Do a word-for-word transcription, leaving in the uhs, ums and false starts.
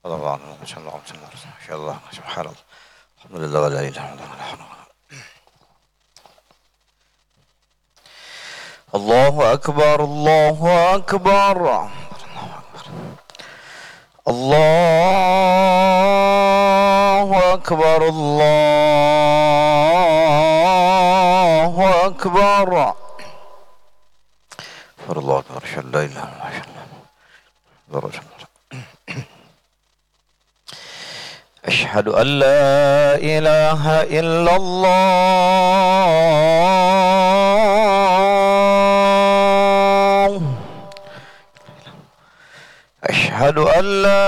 Allah Allah, masyaallah, masyaallah, subhanallah. Alhamdulillah, la ilaha illallah. Allahu akbar, Allahu akbar. Allahu akbar, Allahu akbar. Allahu akbar, la ilaha illallah. أشهد أن لا إله إلا الله أشهد أن لا